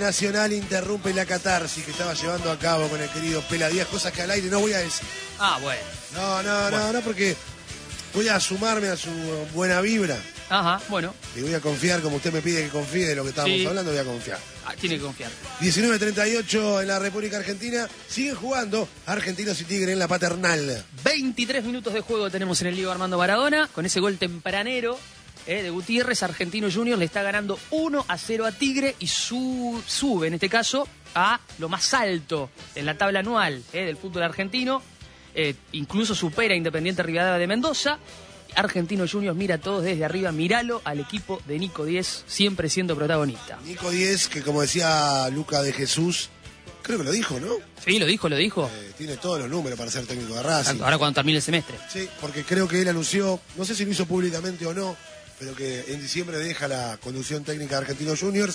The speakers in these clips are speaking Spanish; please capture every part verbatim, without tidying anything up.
Nacional interrumpe la catarsis que estaba llevando a cabo con el querido Pela Díaz, cosas que al aire no voy a decir. Ah, bueno. No, no, bueno. no, no, porque voy a sumarme a su buena vibra. Ajá, bueno. Y voy a confiar, como usted me pide que confíe de lo que estábamos Sí. hablando, voy a confiar. Ah, tiene que confiar. diecinueve treinta y ocho en la República Argentina. Siguen jugando Argentinos y Tigre en la Paternal. veintitrés minutos de juego tenemos en el Diego Armando Maradona. Con ese gol tempranero eh, de Gutiérrez, Argentino Juniors le está ganando uno a cero a Tigre y su, sube, en este caso, a lo más alto en la tabla anual eh, del fútbol argentino. Eh, incluso supera a Independiente Rivadavia de Mendoza. Argentino Juniors mira a todos desde arriba, míralo al equipo de Nico Diez, siempre siendo protagonista. Nico Diez, que como decía Luca de Jesús, creo que lo dijo, ¿no? Sí, lo dijo, lo dijo. Eh, tiene todos los números para ser técnico de Racing. Ahora cuando termine el semestre. Sí, porque creo que él anunció, no sé si lo hizo públicamente o no, pero que en diciembre deja la conducción técnica de Argentinos Juniors.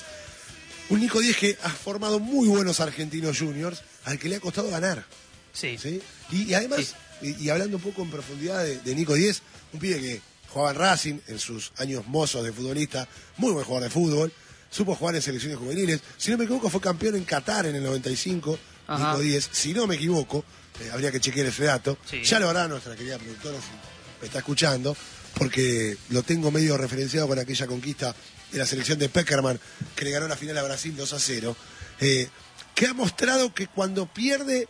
Un Nico Diez que ha formado muy buenos Argentinos Juniors, al que le ha costado ganar. Sí. ¿Sí? Y, y además, Sí. y, y hablando un poco en profundidad de, de Nico Diez, un pibe que jugaba en Racing en sus años mozos de futbolista, muy buen jugador de fútbol, supo jugar en selecciones juveniles, si no me equivoco fue campeón en Qatar en el noventa y cinco, Ajá. Nico Diez, si no me equivoco, eh, habría que chequear ese dato, Sí. ya lo hará nuestra querida productora si me está escuchando, porque lo tengo medio referenciado con aquella conquista de la selección de Peckerman, que le ganó la final a Brasil dos a cero, eh, que ha mostrado que cuando pierde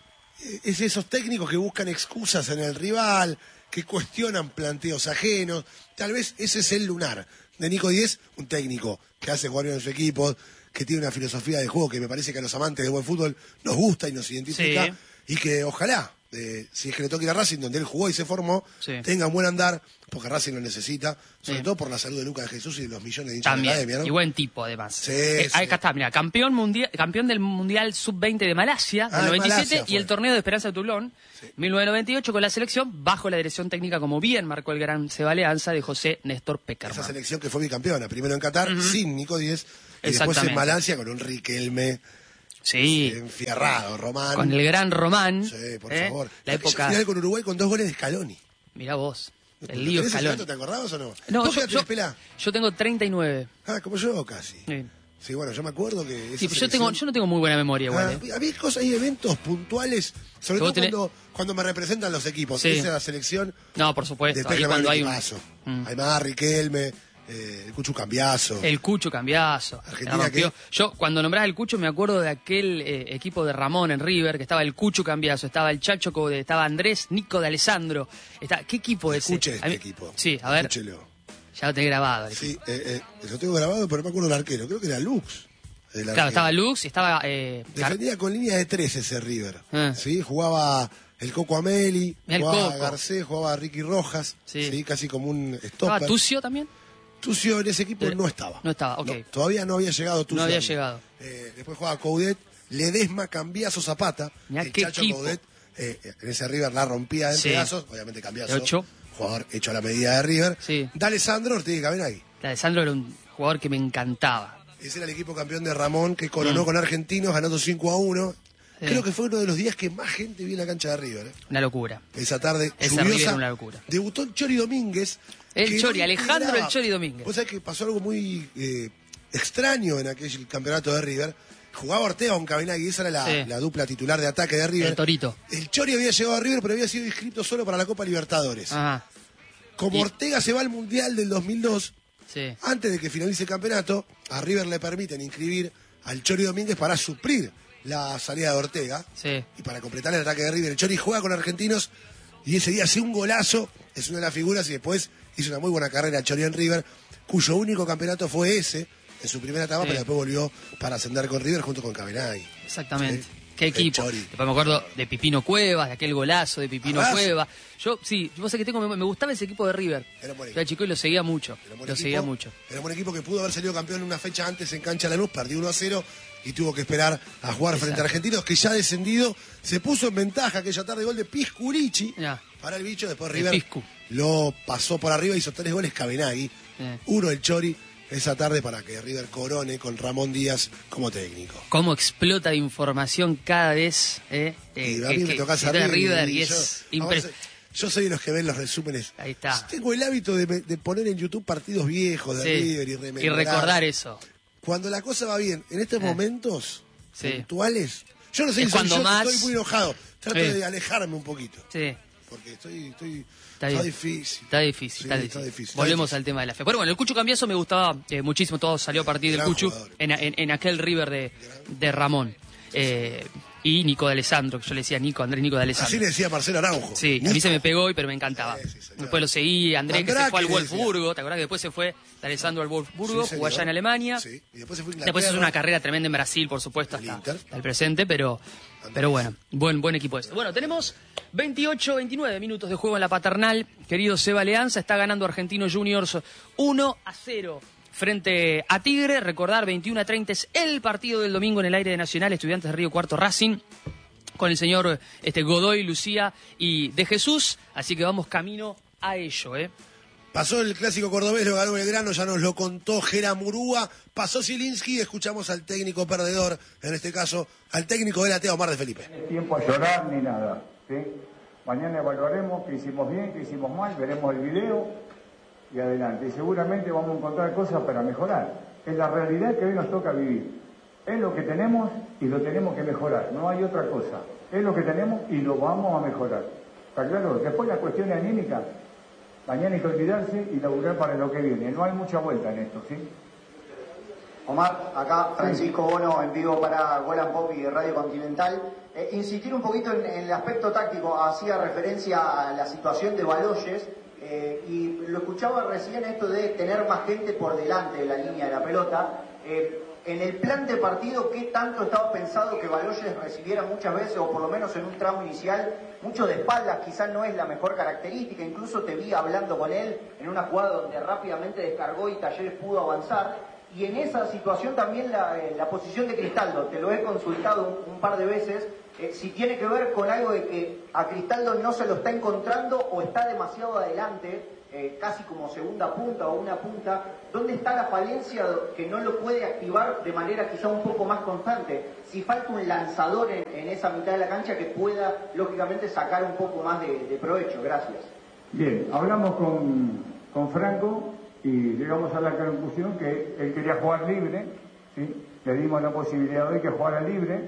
eh, es esos técnicos que buscan excusas en el rival, que cuestionan planteos ajenos. Tal vez ese es el lunar de Nico Diez, un técnico que hace jugar bien en su equipo, que tiene una filosofía de juego que me parece que a los amantes del buen fútbol nos gusta y nos identifica, Sí. y que ojalá, eh, si es que le toca ir a Racing, donde él jugó y se formó, Sí. tenga un buen andar, porque Racing lo necesita, sobre Sí. todo por la salud de Lucas de Jesús y de los millones de hinchas de También, la academia, ¿no? y buen tipo además. Sí, Eh, sí. Acá está, mira, campeón mundial, campeón del Mundial sub veinte de Malasia, Ah, del de noventa y siete, Malasia fue. y el torneo de Esperanza de Toulon, mil novecientos noventa y ocho, con la selección, bajo la dirección técnica, como bien marcó el gran Seba Leanza, de José Néstor Esa Peckerman. selección que fue bicampeona, primero en Qatar, Ujú. sin Nico Diez, y después en Exactamente. Malasia con un Riquelme Sí, enfierrado, Román. con el gran Román. Sí, por eh, favor. La Aquella época, final con Uruguay con dos goles de Scaloni. mirá vos, ¿Lo el lío tenés ese Scaloni. dato? ¿Te acordabas o no? No, ¿Vos yo, qué edad yo, tenés, Pelá? yo tengo treinta y nueve. Ah, como yo casi. Sí. Sí, bueno, yo me acuerdo que esa Sí, pero yo, tengo, selección- yo no tengo muy buena memoria igual. Ah, eh. a mí cosas, hay eventos puntuales, sobre Que todo vos tenés- cuando, cuando me representan los equipos. Sí. Esa es la selección No, por de supuesto, ahí Peckerman cuando de hay un... equipazo. Mm. Aymar, Riquelme, eh, el Cucho Cambiazo. El Cucho Cambiazo. Argentina La rompió. que- Yo, cuando nombrás el Cucho, me acuerdo de aquel eh, equipo de Ramón en River, que estaba el Cucho Cambiazo, estaba el Chacho Code, estaba Andrés Nico de Alessandro. Está, ¿qué equipo es ese? Escuche este A mí- equipo. Sí, a ver, Escúchelo. ya lo tengo grabado. el Sí, equipo. eh, eh, lo tengo grabado, pero no me acuerdo el arquero. Creo que era Lux. el Claro, arquero. estaba Lux y estaba... Eh, Gar- Defendía con línea de tres ese River. Ah. ¿Sí? Jugaba el Coco Ameli, El jugaba Coco. Garcés, jugaba Ricky Rojas, Sí. sí. Casi como un ¿Estaba stopper. Tucio también? Tucio en ese equipo Eh, no estaba. no estaba, ok. todavía no había llegado Tucio. No había ahí. llegado. Eh, después jugaba Coudet, Ledesma, Cambiazo, Zapata. Mirá el qué Chacho equipo. Coudet eh, en ese River la rompía en Sí. pedazos. Obviamente Cambiazo, De ocho. jugador hecho a la medida de River. Sí. D'Alessandro, Ortega y Cabenagui. La Alessandro era un jugador que me encantaba. Ese era el equipo campeón de Ramón que coronó Mm. con Argentinos ganando cinco a uno. Sí. Creo que fue uno de los días que más gente vi en la cancha de River. ¿eh? Una locura. Esa tarde Ese River lluviosa. era una locura. Debutó el Chori Domínguez. El que Chori, no Alejandro integraba. el Chori Domínguez. Vos sabés que pasó algo muy eh, extraño en aquel campeonato de River. Jugaba Ortega con Cabenagui, esa era la, Sí. la dupla titular de ataque de River. El Torito. El Chori había llegado a River, pero había sido inscrito solo para la Copa Libertadores. Ajá, Como Y- Ortega se va al Mundial del dos mil dos, sí. antes de que finalice el campeonato, a River le permiten inscribir al Chori Domínguez para suplir la salida de Ortega Sí. y para completar el ataque de River. El Chori juega con Argentinos y ese día hace un golazo, es una de las figuras, y después hizo una muy buena carrera el Chori en River, cuyo único campeonato fue ese, en su primera etapa, Sí. pero después volvió para ascender con River junto con Cabenagui. Exactamente. Sí. Qué El equipo. Chori. Después me acuerdo de Pipino Cuevas, de aquel golazo de Pipino Arras. Cuevas. Yo, sí, yo sé que tengo, me, me gustaba ese equipo de River. Era un buen Yo era chico y lo seguía mucho. Era un buen Lo equipo, seguía mucho. Era un buen equipo que pudo haber salido campeón una fecha antes en cancha Lanús, perdió uno a cero y tuvo que esperar a jugar frente a Exacto. Argentinos, que ya descendido, se puso en ventaja aquella tarde, gol de Piscurici Ya. para el bicho, después De River Piscu. lo pasó por arriba, hizo tres goles Cabenagui, Eh. uno el Chori esa tarde para que River corone con Ramón Díaz como técnico. Cómo explota de información cada vez. Eh, eh, Y a que- mí me que- tocás que a de mí, River y y es yo- impre- vamos a- Yo soy de los que ven los resúmenes. Ahí está. Tengo el hábito de, de poner en YouTube partidos viejos de Sí. River y Y remembrar. recordar eso. cuando la cosa va bien, en estos eh. momentos sí. puntuales, yo no sé es si cuando yo más... estoy muy enojado, trato eh. de alejarme un poquito. Sí. Porque estoy, estoy Está, está bien. difícil. Está difícil, Sí, está, está difícil. difícil. Volvemos está al tema de la fe. Pero bueno, el Cucho Cambiaso me gustaba eh, muchísimo, todo salió a partir del Gran Cucho jugador. en, en, en aquel River de, de Ramón. Eh, y Nico de Alessandro, que yo le decía Nico, Andrés Nico de Alessandro. Así le decía Marcelo Araujo. Sí, Nico. a mí se me pegó hoy, pero me encantaba. Sí, sí, después lo seguí, Andrés, que se fue al Mandrake, Wolfsburgo, ¿te acordás que después se fue de Alessandro al Wolfsburgo, Sí, jugó allá señor. en Alemania? Sí, y después se fue a Después hizo Inglaterra. una carrera tremenda en Brasil, por supuesto, El hasta, Inter. hasta el presente, pero, pero bueno, buen, buen equipo este. Bueno, tenemos veintiocho, veintinueve minutos de juego en la Paternal. Querido Seba Leanza, está ganando Argentinos Juniors uno a cero frente a Tigre. Recordar, veintiuno a treinta es el partido del domingo en el aire de Nacional, Estudiantes de Río Cuarto Racing, con el señor este, Godoy, Lucía y De Jesús. Así que vamos camino a ello, ¿eh? Pasó el clásico cordobés, lo ganó Belgrano, ya nos lo contó Gera Murúa. Pasó Zielinski, escuchamos al técnico perdedor, en este caso, al técnico de la T E A, Omar de Felipe. No hay tiempo a llorar ni nada, ¿sí? Mañana evaluaremos qué hicimos bien, qué hicimos mal, veremos el video y adelante. Y seguramente vamos a encontrar cosas para mejorar. Es la realidad que hoy nos toca vivir. Es lo que tenemos y lo tenemos que mejorar, no hay otra cosa. Es lo que tenemos y lo vamos a mejorar. ¿Está claro? Después la cuestión anímica, mañana hay que olvidarse y laburar para lo que viene. No hay mucha vuelta en esto, ¿sí? Omar, acá Francisco Bono en vivo para Gol and Pop y Radio Continental. Eh, insistir un poquito en, en el aspecto táctico, hacía referencia a la situación de Baloyes eh, y lo escuchaba recién esto de tener más gente por delante de la línea de la pelota. Eh, en el plan de partido, ¿qué tanto estaba pensado que Baloyes recibiera muchas veces, o por lo menos en un tramo inicial, mucho de espaldas? Quizás no es la mejor característica, incluso te vi hablando con él en una jugada donde rápidamente descargó y Talleres pudo avanzar. Y en esa situación también la, eh, la posición de Cristaldo, te lo he consultado un, un par de veces, eh, si tiene que ver con algo de que a Cristaldo no se lo está encontrando o está demasiado adelante, eh, casi como segunda punta o una punta. ¿Dónde está la falencia que no lo puede activar de manera quizá un poco más constante? Si falta un lanzador en, en esa mitad de la cancha que pueda, lógicamente, sacar un poco más de, de provecho. Gracias. Bien, hablamos con, con Franco y llegamos a la conclusión que él quería jugar libre, ¿sí? Le dimos la posibilidad de que jugara libre.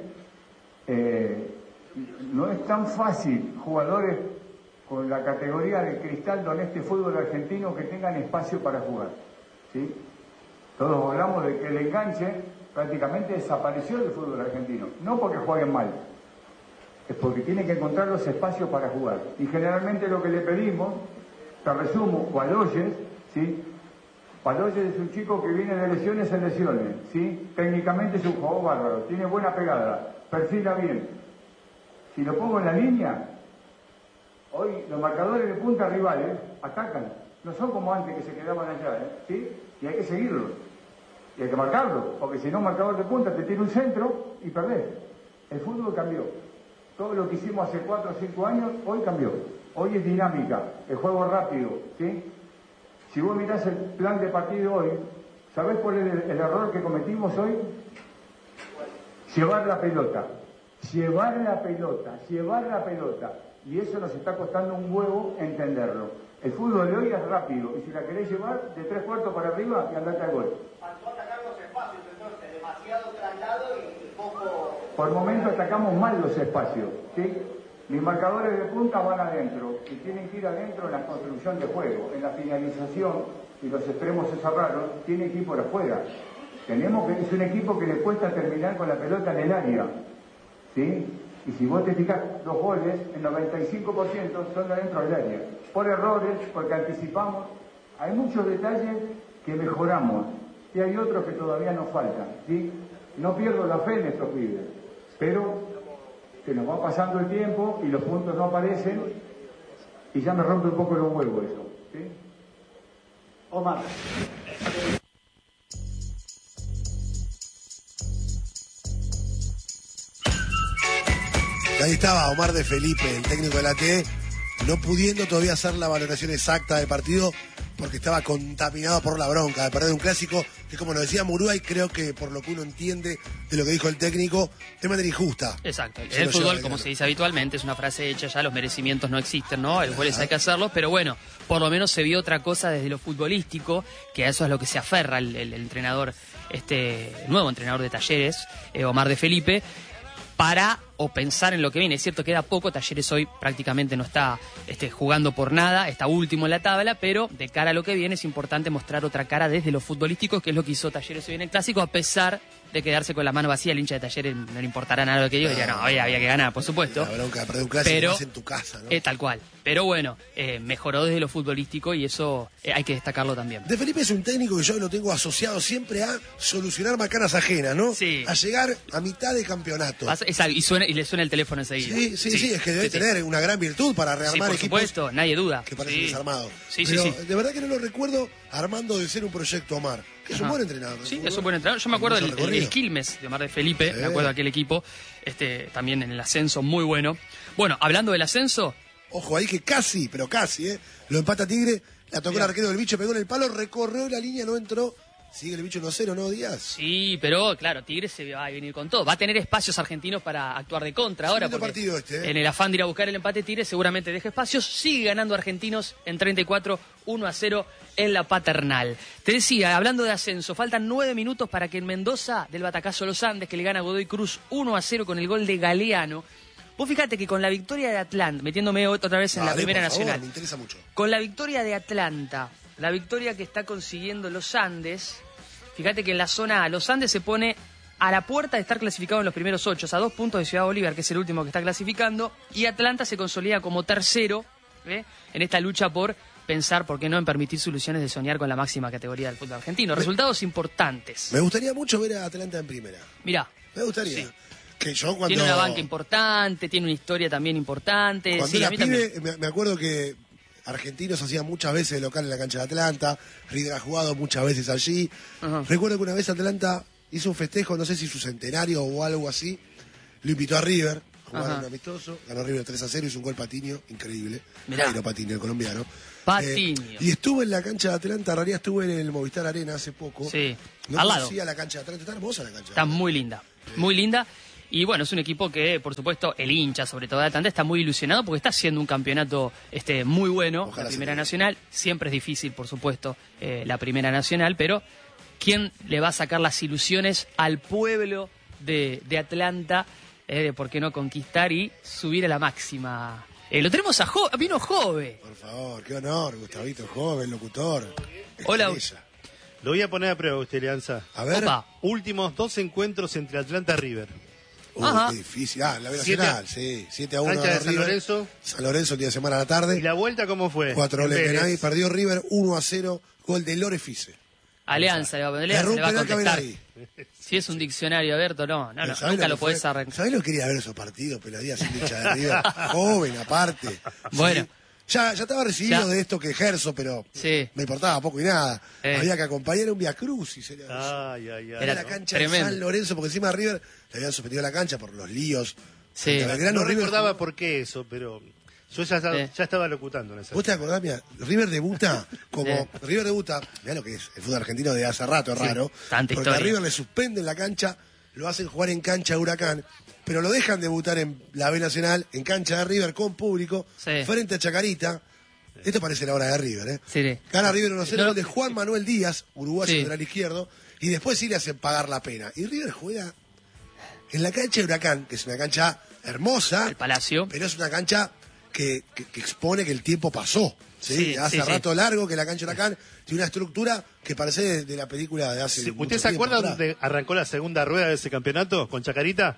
Eh, no es tan fácil jugadores con la categoría de Cristaldo en este fútbol argentino que tengan espacio para jugar, ¿sí? Todos hablamos de que el enganche prácticamente desapareció del fútbol argentino, no porque jueguen mal, es porque tienen que encontrar los espacios para jugar. Y generalmente lo que le pedimos, te resumo, Baloyes, ¿sí? Baloyes es un chico que viene de lesiones en lesiones, ¿sí? Técnicamente es un jugador bárbaro, tiene buena pegada, perfila bien. Si lo pongo en la línea, hoy los marcadores de punta rivales atacan, no son como antes que se quedaban allá, ¿eh? ¿Sí? Y hay que seguirlos, y hay que marcarlo, porque si no, marcador de punta te tira un centro y perdés. El fútbol cambió. Todo lo que hicimos hace cuatro o cinco años, hoy cambió. Hoy es dinámica, el juego rápido, ¿sí? Si vos mirás el plan de partido hoy, ¿sabés cuál es el, el error que cometimos hoy? Llevar la pelota, llevar la pelota, llevar la pelota. Y eso nos está costando un huevo entenderlo. El fútbol de hoy es rápido, y si la querés llevar, de tres cuartos para arriba y andate al gol. Faltó atacar los espacios, entonces, demasiado traslado y poco... Por el momento atacamos mal los espacios, ¿sí? Mis marcadores de punta van adentro y tienen que ir adentro en la construcción de juego, en la finalización, y los extremos se cerraron, tienen que ir por afuera. Tenemos que, es un equipo que le cuesta terminar con la pelota en el área, ¿sí? Y si vos te fijas, los goles, el noventa y cinco por ciento son de adentro del área. Por errores, porque anticipamos. Hay muchos detalles que mejoramos y hay otros que todavía nos faltan, ¿sí? No pierdo la fe en estos pibes, pero que nos va pasando el tiempo y los puntos no aparecen y ya me rompe un poco los huevos eso, ¿sí? Omar. Y ahí estaba Omar de Felipe, el técnico de la T E, no pudiendo todavía hacer la valoración exacta del partido porque estaba contaminado por la bronca de perder un clásico que, como nos decía Murúa, y creo que por lo que uno entiende de lo que dijo el técnico, de manera injusta. Exacto. Se El lo fútbol, lleva, como claro. se dice habitualmente, es una frase hecha ya, los merecimientos no existen, ¿no? Los goles hay que hacerlos, pero bueno, por lo menos se vio otra cosa desde lo futbolístico, que a eso es lo que se aferra el, el, el entrenador este nuevo entrenador de Talleres, eh, Omar de Felipe, para o pensar en lo que viene. Es cierto que queda poco, Talleres hoy prácticamente no está este, jugando por nada, está último en la tabla, pero de cara a lo que viene es importante mostrar otra cara desde lo futbolístico, que es lo que hizo Talleres hoy en el Clásico, a pesar de quedarse con la mano vacía. El hincha de Talleres no le importará nada lo que diga, diría, no, hoy había que ganar, por supuesto. La bronca de perder un clásico pero, más en tu casa, ¿no? Eh, tal cual. Pero bueno, eh, mejoró desde lo futbolístico y eso eh, hay que destacarlo también. De Felipe es un técnico que yo lo tengo asociado siempre a solucionar macanas ajenas, ¿no? Sí. A llegar a mitad de campeonato. Pasa- esa- y, suena, y le suena el teléfono enseguida. Sí, sí, sí, sí, es que debe sí, sí. tener una gran virtud para Sí, rearmar por equipos supuesto, nadie duda. que parecen Sí. desarmados. Sí, sí, Pero sí. de verdad que no lo recuerdo armando de ser un proyecto Omar, que es un Ajá. buen entrenador. Sí, ¿no? es un buen entrenador. Yo me acuerdo Mucho del el, recorrido. el Quilmes de Omar de Felipe, Sí. me acuerdo de aquel equipo, este, también en el ascenso, muy bueno. Bueno, hablando del ascenso, Ojo ahí que casi, pero casi, ¿eh? Lo empata Tigre, la tocó Mirá. el arquero del Bicho, pegó en el palo, recorrió la línea, no entró. Sigue el Bicho uno a cero, ¿no, Díaz? sí, pero claro, Tigre se va a venir con todo. Va a tener espacios argentinos para actuar de contra ahora. lindo Porque partido este, ¿eh? en el afán de ir a buscar el empate, Tigre seguramente deja espacios. Sigue ganando Argentinos en treinta y cuatro, uno a cero en la Paternal. Te decía, hablando de ascenso, faltan nueve minutos para que en Mendoza, del batacazo Los Andes, que le gana a Godoy Cruz uno a cero con el gol de Galeano. Vos fíjate que con la victoria de Atlanta, metiéndome otra vez en la Dale, Primera por favor, Nacional, me interesa mucho. con la victoria de Atlanta, la victoria que está consiguiendo Los Andes, fíjate que en la zona A, Los Andes se pone a la puerta de estar clasificado en los primeros ocho, a dos puntos de Ciudad Bolívar, que es el último que está clasificando, y Atlanta se consolida como tercero, ¿eh? en esta lucha por pensar, por qué no, en permitir soluciones de soñar con la máxima categoría del fútbol argentino. Resultados importantes. Me gustaría mucho ver a Atlanta en primera. Mirá, Me gustaría. Sí. Que yo cuando... tiene una banca importante, tiene una historia también importante. Cuando Sí, era a mí pibe, también. me, me acuerdo que Argentinos hacían muchas veces de local en la cancha de Atlanta, River ha jugado muchas veces allí. Ajá. Recuerdo que una vez Atlanta hizo un festejo, no sé si su centenario o algo así, lo invitó a River, jugaron Ajá. un amistoso, ganó River tres a cero, hizo un gol Patiño, increíble. Mirá. Jairo Patiño, el colombiano. Patiño. Eh, y estuve en la cancha de Atlanta, en realidad estuve en el Movistar Arena hace poco. Sí, No al lado. conocía la cancha de Atlanta, está hermosa la cancha. Está muy linda, muy linda. Y bueno, es un equipo que, por supuesto, el hincha, sobre todo de Atlanta, está muy ilusionado porque está haciendo un campeonato este, muy bueno. Ojalá la se Primera termine. Nacional siempre es difícil, por supuesto, eh, la Primera Nacional, pero ¿quién le va a sacar las ilusiones al pueblo de, de Atlanta eh, de por qué no conquistar y subir a la máxima? Eh, lo tenemos a Jo, vino Jove. Por favor, qué honor, Gustavito, joven, locutor. Hola. Estrella. Lo voy a poner a prueba, usted, Alianza. A ver. Opa. Últimos dos encuentros entre Atlanta y River. Uy, Ajá. qué difícil. Ah, la B Siete- Nacional, sí. siete a uno Cancha de ganó San River. Lorenzo. San Lorenzo el día de semana a la tarde. ¿Y la vuelta cómo fue? Cuatro En goles de Vélez. Kenai, perdió River uno a cero, gol de Lorefice. Alianza, le va, Le Alianza erró un le va a penal contestar. Cabenagui. Si es un diccionario abierto, no, no, no ¿Sabés nunca que lo podés fue? arrancar. ¿Sabés lo que quería ver esos partidos, Peladía, sin hincha de River? Joven, aparte. Bueno. Sí. Ya, ya estaba recibido Ya. de esto que ejerzo, pero Sí. me importaba poco y nada. Eh. Había que acompañar a un Via Crucis. Era, Ay, ay, ay. era Era la cancha tremendo. de San Lorenzo, porque encima River le habían suspendido la cancha por los líos. Sí. Frente a Belgrano, No River recordaba jugó- por qué eso, pero yo ya estaba, Sí. ya estaba locutando en esa. ¿Vos te acordás, mira? River debuta como... Sí. River debuta, mirá lo que es el fútbol argentino de hace rato, es Sí, raro. tanta porque a historia. River le suspenden la cancha, lo hacen jugar en cancha de Huracán, pero lo dejan debutar en la B Nacional, en cancha de River, con público, Sí. frente a Chacarita. Esto parece la hora de River, ¿eh? Sí. Gana River uno a cero, No, gol de Juan Manuel Díaz, uruguayo Sí. lateral izquierdo, y después sí le hacen pagar la pena. Y River juega en la cancha de Huracán, que es una cancha hermosa, El Palacio. pero es una cancha que, que- que expone que el tiempo pasó. ¿sí? Sí, Hace sí, sí. rato largo que la cancha de Huracán tiene una estructura que parece de, de la película de hace Sí, mucho ¿Usted se tiempo acuerda atrás. dónde arrancó la segunda rueda de ese campeonato con Chacarita?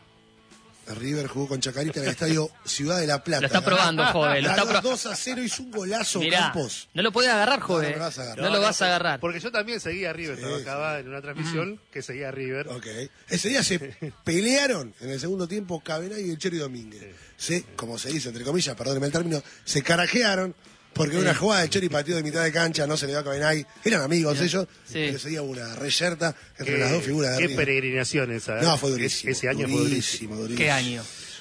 River jugó con Chacarita en el estadio Ciudad de la Plata. Lo está Ganó- probando, joven. Lo está ganó pro- dos a cero, hizo un golazo Mirá, Campos. no lo podés agarrar, No, joven. no lo vas a agarrar. No lo vas a agarrar. Porque yo también seguía a River, Sí, trabajaba en una transmisión que seguía a River. Ok. Ese día se pelearon en el segundo tiempo Cabenagui y el Chori Domínguez. Se, como se dice, entre comillas, perdónenme el término, se carajearon porque en una jugada de Chori partió de mitad de cancha, no se le dio a Cabenagui. Eran amigos ellos, Sí. pero ese día hubo una reyerta entre Qué- las dos figuras de Qué River. peregrinación esa. ¿eh? No, fue Es- durísimo. Ese año fue durísimo. durísimo. ¿Qué año?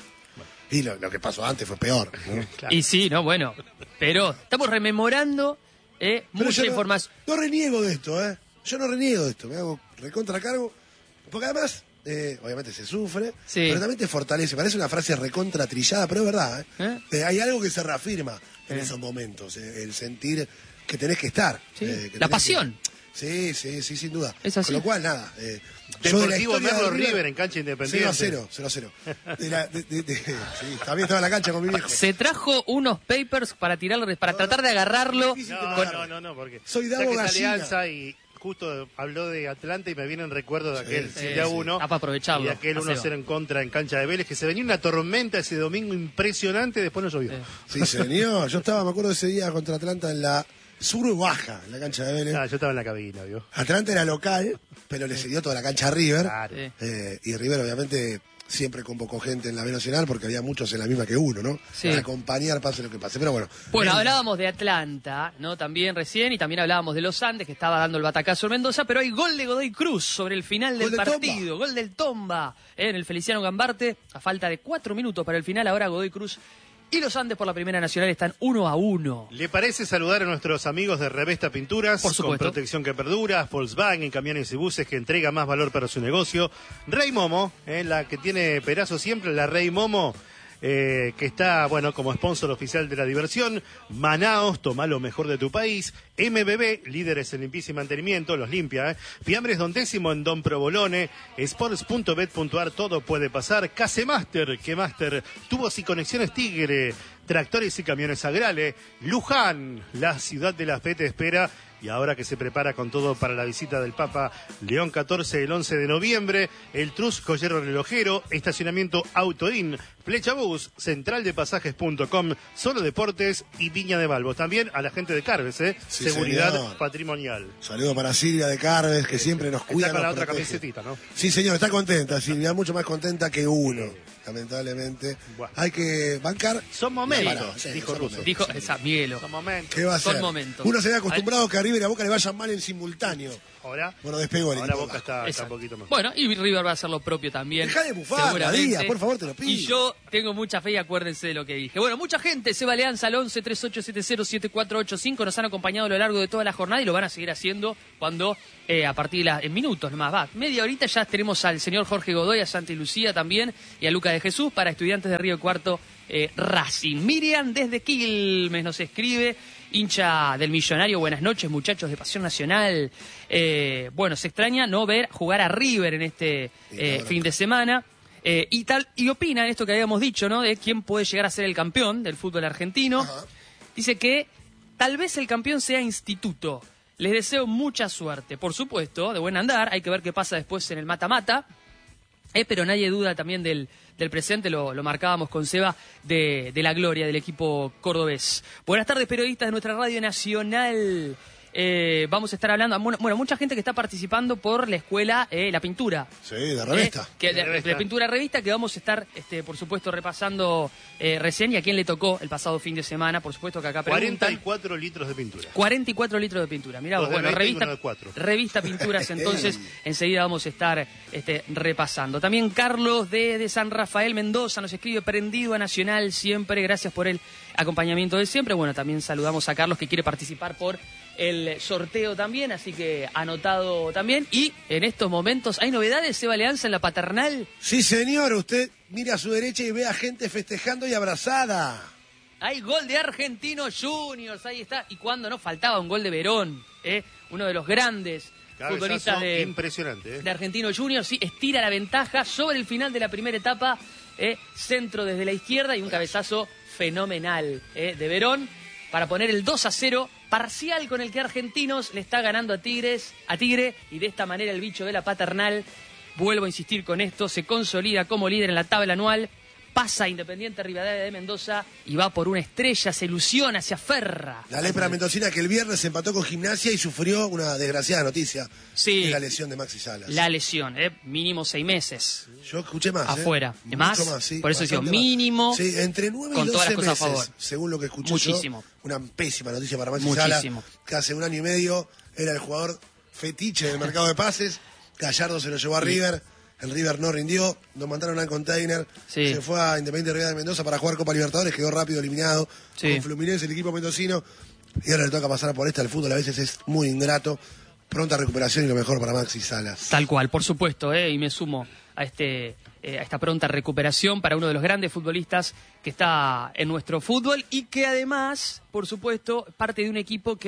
Y lo, lo que pasó antes fue peor. ¿no? Claro. Y sí, no, bueno. Pero estamos rememorando eh, Pero mucha yo no- información. No, reniego de esto, ¿eh? Yo no reniego de esto, me hago recontra cargo. Porque además, eh, obviamente se sufre, Sí. pero también te fortalece. Parece una frase recontra trillada, pero es verdad, ¿eh? ¿Eh? Eh, hay algo que se reafirma en Eh. esos momentos, eh, el sentir que tenés que estar. Sí, eh, que la tenés pasión. que- Sí, sí, sí, sin duda. Es así. Con lo cual, nada. Eh, Deportivo Merlo River en cancha Independiente. cero a cero, cero a cero. De la, de, de, de, sí, también estaba en la cancha con mi viejo. Se trajo unos papers para tirarle, para tratar de agarrarlo. difícil. No, no, no, no, porque Soy ya Davo que es Gallina. Alianza y justo habló de Atlanta y me vienen recuerdos de aquel Sí, siete a uno Ah, para aprovecharlo. y aquel Ah, uno a cero en contra en cancha de Vélez, que se venía una tormenta ese domingo impresionante, después no llovió. Sí. Sí, señor. Yo estaba, me acuerdo de ese día contra Atlanta en la sur baja, en la cancha de Vélez. Ah, yo estaba en la cabina, ¿vio? Atlanta era local, pero le cedió toda la cancha a River. Claro. Sí. Eh, y River, obviamente, siempre convocó gente en la B Nacional porque había muchos en la misma que uno, ¿no? Sí. Para acompañar, pase lo que pase. Pero bueno. Bueno, eh, hablábamos de Atlanta, ¿no? También recién, y también hablábamos de los Andes, que estaba dando el batacazo en Mendoza, pero hay gol de Godoy Cruz sobre el final del Gol del partido. Gol del Tomba, ¿eh? En el Feliciano Gambarte, a falta de cuatro minutos para el final, ahora Godoy Cruz y los Andes por la Primera Nacional están uno a uno. ¿Le parece saludar a nuestros amigos de Revesta Pinturas? Por supuesto. Con protección que perdura, Volkswagen, camiones y buses que entrega más valor para su negocio. Rey Momo, eh, la que tiene Perazo siempre, la Rey Momo, eh, que está, bueno, como sponsor oficial de la diversión. Manaos, toma lo mejor de tu país. M B B, líderes en limpieza y mantenimiento, los limpia. Eh. Fiambres Don Décimo en Don Provolone. Sports punto bet punto ar, todo puede pasar. Casemaster, que Master, tubos y conexiones Tigre. Tractores y camiones Agrale. Luján, la ciudad de la fe te espera. Y ahora que se prepara con todo para la visita del Papa León catorce el once de noviembre, el Trus Joyero Relojero, estacionamiento Autoin, Flechabús, central de pasajes punto com, Solo Deportes y Viña de Balbos. También a la gente de Carves, ¿eh? Sí, Seguridad señor. Patrimonial. Saludo para Silvia de Carves, que siempre nos cuida. Está con la nos otra protege. camisetita, ¿no? Sí, señor, está contenta, Silvia, mucho más contenta que uno. Lamentablemente. Bueno. Hay que bancar. Son momentos, La parada, sí, dijo son Russo. momentos. Dijo, esa, Miguelo. Son momentos. ¿Qué va a Son ser? momentos. Uno se ve acostumbrado a que a River y a Boca le vayan mal en simultáneo. Ahora, Bueno, despegó el ahora equipo Boca de está, está un Exacto. poquito mejor. Bueno, y River va a hacer lo propio también. Dejá de bufar, seguramente. Díaz, por favor, te lo pido. Y yo tengo mucha fe y acuérdense de lo que dije. Bueno, mucha gente se va alianza al once treinta y ocho setenta siete cuatro ocho cinco. Nos han acompañado a lo largo de toda la jornada y lo van a seguir haciendo cuando, eh, a partir de las, en minutos nomás, va. Media horita ya tenemos al señor Jorge Godoy, a Santi Lucía también y a Luca de Jesús para Estudiantes de Río Cuarto eh, Racing. Miriam desde Quilmes nos escribe. Hincha del Millonario, buenas noches muchachos de Pasión Nacional. Eh, bueno, se extraña no ver jugar a River en este eh, fin de semana. Eh, y tal y opina en esto que habíamos dicho, ¿no? De quién puede llegar a ser el campeón del fútbol argentino. Ajá. Dice que tal vez el campeón sea Instituto. Les deseo mucha suerte. Por supuesto, de buen andar. Hay que ver qué pasa después en el mata-mata. Eh, pero nadie duda también del, del presente, lo, lo marcábamos con Seba, de, de la gloria del equipo cordobés. Buenas tardes, periodistas de nuestra radio nacional. Eh, vamos a estar hablando, bueno, bueno, mucha gente que está participando por la escuela eh, La Pintura. Sí, de revista. Eh, que de, De revista. de Pintura Revista, que vamos a estar, este, por supuesto, repasando eh, recién, y a quién le tocó el pasado fin de semana, por supuesto que acá preguntan. cuarenta y cuatro litros de pintura. cuarenta y cuatro litros de pintura. Mirá vos, Dos de bueno, veinte y revista, uno de cuatro. revista Pinturas, entonces enseguida vamos a estar este, repasando. También Carlos de, de San Rafael Mendoza nos escribe, prendido a Nacional siempre, gracias por el acompañamiento de siempre. Bueno, también saludamos a Carlos que quiere participar por el sorteo también, así que anotado también. Y en estos momentos, ¿hay novedades, Seba Alianza, en la paternal? Sí, señor, usted mira a su derecha y ve a gente festejando y abrazada. Hay gol de Argentinos Juniors, ahí está. Y cuando no faltaba un gol de Verón, ¿eh? Uno de los grandes Cabezazo futbolistas de, impresionante. ¿eh? de Argentinos Juniors, sí, estira la ventaja sobre el final de la primera etapa, eh, centro desde la izquierda y un cabezazo fenomenal eh, de Verón para poner el dos a cero, parcial con el que Argentinos le está ganando a Tigres, a Tigre, y de esta manera el bicho de la paternal, vuelvo a insistir con esto, se consolida como líder en la tabla anual, pasa a Independiente Rivadavia de Mendoza y va por una estrella, se ilusiona, se aferra. La lepra mendocina que el viernes empató con Gimnasia y sufrió una desgraciada noticia. Sí. Que es la lesión de Maxi Salas. La lesión, eh, mínimo seis meses. Yo escuché más. Afuera. ¿eh? ¿Más? Mucho más, sí, Por eso decía, bastante más. mínimo, Sí, entre nueve con y todas doce las cosas a meses, favor. según lo que escuché Muchísimo. yo. Una pésima noticia para Maxi Muchísimo. Salas, que hace un año y medio era el jugador fetiche del mercado de pases. Gallardo se lo llevó a River. El River no rindió, nos mandaron al container, Sí. se fue a Independiente Rivadavia de Mendoza para jugar Copa Libertadores, quedó rápido eliminado Sí. con Fluminense, el equipo mendocino, y ahora le toca pasar por esta. El fútbol a veces es muy ingrato. Pronta recuperación y lo mejor para Maxi Salas. Tal cual, por supuesto, eh, y me sumo a este eh, a esta pronta recuperación para uno de los grandes futbolistas que está en nuestro fútbol y que además, por supuesto, parte de un equipo que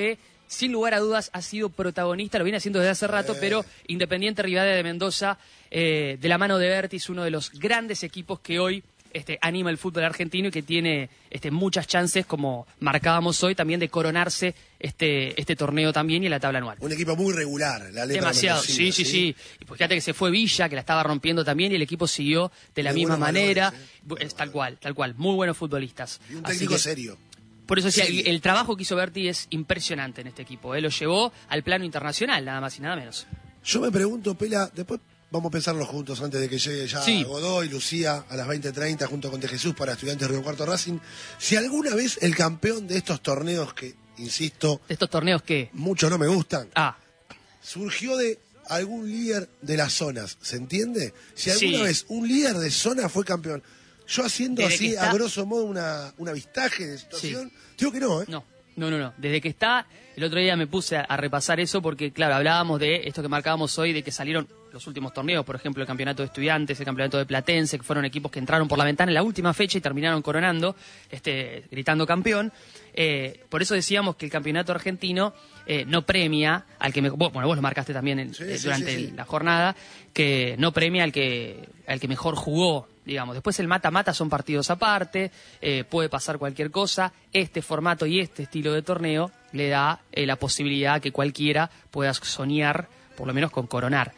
sin lugar a dudas ha sido protagonista, lo viene haciendo desde hace rato, eh. pero Independiente Rivadavia de Mendoza, eh, de la mano de Berti, es uno de los grandes equipos que hoy este, anima el fútbol argentino y que tiene este, muchas chances, como marcábamos hoy, también de coronarse este, este torneo también y en la tabla anual. Un equipo muy regular, la letra demasiado, sí, sí, sí, sí. Y pues fíjate que se fue Villa, que la estaba rompiendo también, y el equipo siguió de la de misma manera. Valores, ¿eh? Tal cual, tal cual. Muy buenos futbolistas. Y un técnico que, serio. Por eso decía, sí. el, el trabajo que hizo Berti es impresionante en este equipo. Él ¿eh? lo llevó al plano internacional, nada más y nada menos. Yo me pregunto, Pela, después vamos a pensarlo juntos antes de que llegue ya sí. Godoy, Lucía, a las veinte treinta, junto con De Jesús para Estudiantes Río Cuarto Racing. Si alguna vez el campeón de estos torneos que, insisto... ¿De estos torneos qué? Muchos no me gustan. Ah. Surgió de algún líder de las zonas, ¿se entiende? Si alguna sí. vez un líder de zona fue campeón, yo haciendo Desde así, está... a grosso modo, una, un avistaje de situación, sí. digo que no, ¿eh? No. No, no, no. Desde que está, el otro día me puse a, a repasar eso porque, claro, hablábamos de esto que marcábamos hoy, de que salieron los últimos torneos, por ejemplo, el campeonato de Estudiantes, el campeonato de Platense, que fueron equipos que entraron por la ventana en la última fecha y terminaron coronando, este, gritando campeón. Eh, por eso decíamos que el campeonato argentino eh, no premia al que mejor, bueno, vos lo marcaste también en, sí, eh, durante sí, sí, sí. la jornada, que no premia al que al que mejor jugó, digamos. Después el mata-mata son partidos aparte, eh, puede pasar cualquier cosa. Este formato y este estilo de torneo le da eh, la posibilidad a que cualquiera pueda soñar, por lo menos con coronar.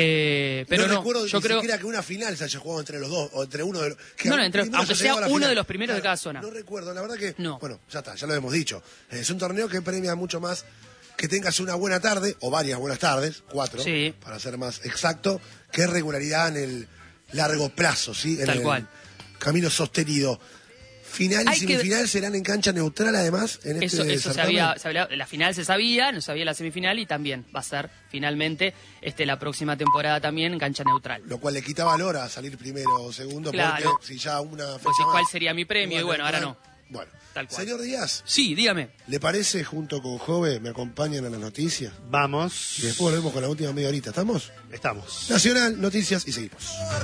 Eh, pero no, no recuerdo yo ni creo siquiera que una final se haya jugado entre los dos o entre uno de los que no, no, entre, aunque sea uno final. de los primeros claro, de cada zona. No recuerdo, la verdad que no. Bueno, ya está, ya lo hemos dicho. Es un torneo que premia mucho más que tengas una buena tarde o varias buenas tardes, cuatro, sí. para ser más exacto, que regularidad en el largo plazo, ¿sí? En Tal el cual. Camino sostenido. Final y Hay semifinal que... serán en cancha neutral, además, en eso, este eso se había, se había, la final se sabía, no sabía la semifinal y también va a ser finalmente este la próxima temporada también en cancha neutral. Lo cual le quita valor a salir primero o segundo, claro. porque si ya una fecha pues más, ¿cuál sería mi premio? Y bueno, ahora no. Bueno, Tal cual. Señor Díaz. Sí, dígame. ¿Le parece, junto con Jove, me acompañan a las noticias? Vamos. Y después volvemos con la última media horita. ¿Estamos? Estamos. Nacional, noticias y seguimos.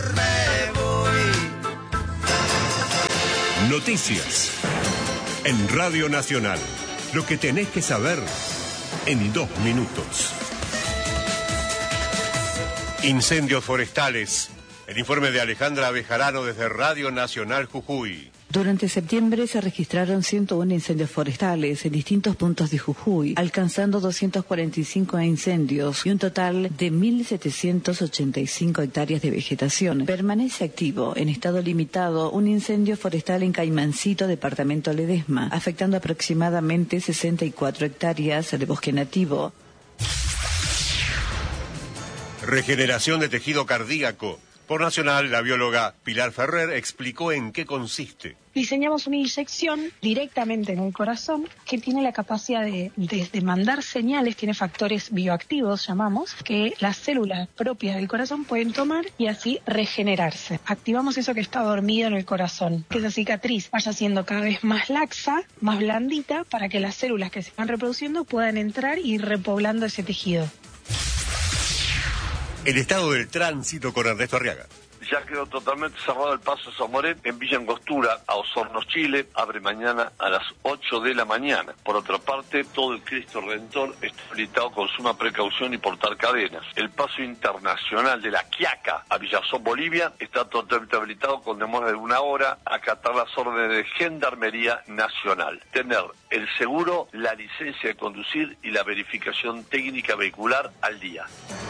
Noticias. En Radio Nacional. Lo que tenés que saber en dos minutos. Incendios forestales. El informe de Alejandra Bejarano desde Radio Nacional Jujuy. Durante septiembre se registraron ciento uno incendios forestales en distintos puntos de Jujuy, alcanzando doscientos cuarenta y cinco incendios y un total de mil setecientos ochenta y cinco hectáreas de vegetación. Permanece activo, en estado limitado, un incendio forestal en Caimancito, departamento Ledesma, afectando aproximadamente sesenta y cuatro hectáreas de bosque nativo. Regeneración de tejido cardíaco. Por Nacional, la bióloga Pilar Ferrer explicó en qué consiste. Diseñamos una inyección directamente en el corazón que tiene la capacidad de, de, de mandar señales, tiene factores bioactivos, llamamos, que las células propias del corazón pueden tomar y así regenerarse. Activamos eso que está dormido en el corazón, que esa cicatriz vaya siendo cada vez más laxa, más blandita, para que las células que se van reproduciendo puedan entrar y ir repoblando ese tejido. El estado del tránsito con Ernesto Arriaga. Ya quedó totalmente cerrado el paso Zamoret en Villa Angostura, a Osorno, Chile. Abre mañana a las ocho de la mañana. Por otra parte, todo el Cristo Redentor está habilitado con suma precaución y portar cadenas. El paso internacional de La Quiaca a Villazón, Bolivia, está totalmente habilitado con demora de una hora a acatar las órdenes de Gendarmería Nacional. Tener el seguro, la licencia de conducir y la verificación técnica vehicular al día.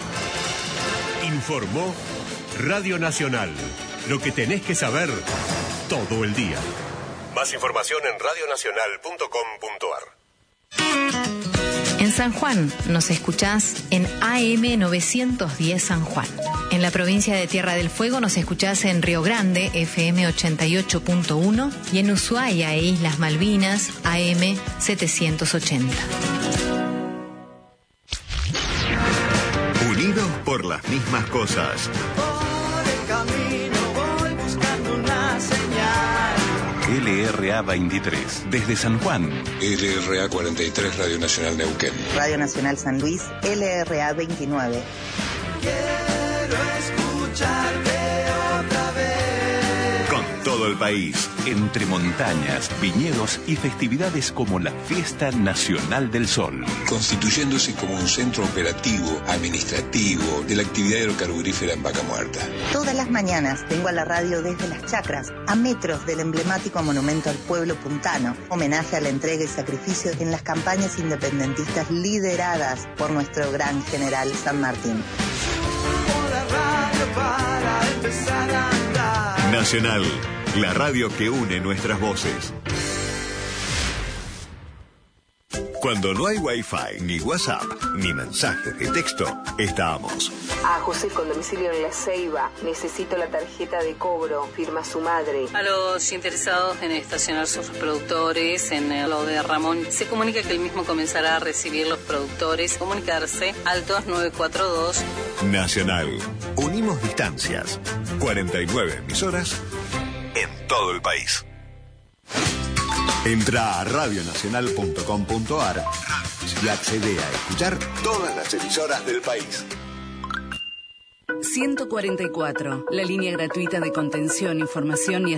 Informó Radio Nacional. Lo que tenés que saber todo el día. Más información en radio nacional punto com punto a r. En San Juan nos escuchás en A M novecientos diez San Juan. En la provincia de Tierra del Fuego nos escuchás en Río Grande, F M ochenta y ocho punto uno, y en Ushuaia e Islas Malvinas, A M setecientos ochenta. Unidos por las mismas cosas. Por el camino voy buscando una señal. L R A veintitrés, desde San Juan. L R A cuarenta y tres, Radio Nacional Neuquén. Radio Nacional San Luis, L R A veintinueve. Quiero escucharte otra vez. Con todo todo el país, entre montañas, viñedos y festividades como la Fiesta Nacional del Sol. Constituyéndose como un centro operativo, administrativo, de la actividad hidrocarburífera en Vaca Muerta. Todas las mañanas vengo a la radio desde Las Chacras, a metros del emblemático monumento al pueblo puntano, homenaje a la entrega y sacrificio en las campañas independentistas lideradas por nuestro gran general San Martín. Nacional, la radio que une nuestras voces. Cuando no hay Wi-Fi, ni WhatsApp, ni mensaje de texto, estamos. A José con domicilio en La Ceiba. Necesito la tarjeta de cobro. Firma su madre. A los interesados en estacionar sus reproductores en lo de Ramón, se comunica que el mismo comenzará a recibir los productores. Comunicarse al dos nueve cuatro dos. Nacional. Unimos distancias. cuarenta y nueve emisoras en todo el país. Entra a radio nacional punto com punto a r y accede a escuchar todas las emisoras del país. ciento cuarenta y cuatro, la línea gratuita de contención, información y